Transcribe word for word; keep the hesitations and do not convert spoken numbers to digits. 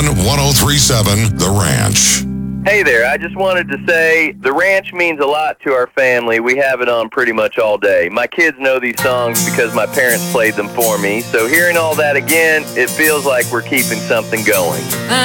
ten37 The Ranch. Hey there, I just wanted to say the ranch means a lot to our family. We have it on pretty much all day. My kids know these songs because my parents played them for me. So hearing all that again, it feels like we're keeping something going.